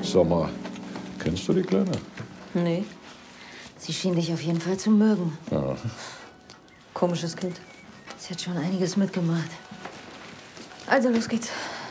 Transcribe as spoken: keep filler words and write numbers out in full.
Sag mal, kennst du die Kleine? Nee. Sie schien dich auf jeden Fall zu mögen. Ja. Komisches Kind. Sie hat schon einiges mitgemacht. Also, los geht's.